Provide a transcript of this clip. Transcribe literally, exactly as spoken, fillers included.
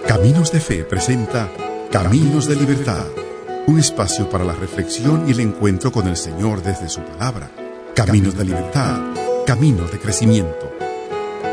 Caminos de Fe presenta Caminos de Libertad, un espacio para la reflexión y el encuentro con el Señor desde su palabra. Caminos de Libertad, caminos de crecimiento.